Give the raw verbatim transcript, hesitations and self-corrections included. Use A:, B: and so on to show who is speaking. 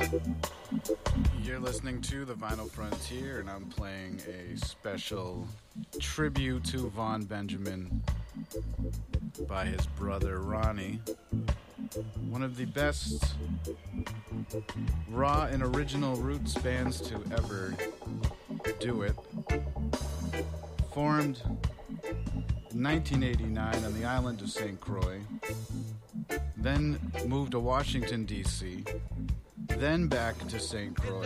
A: You're listening to The Vinyl Frontier, and I'm playing a special tribute to Vaughn Benjamin by his brother Ronnie. One of the best raw and original roots bands to ever do it. Formed in nineteen eighty-nine on the island of Saint Croix. Then moved to Washington, D C Then back to Saint Croix.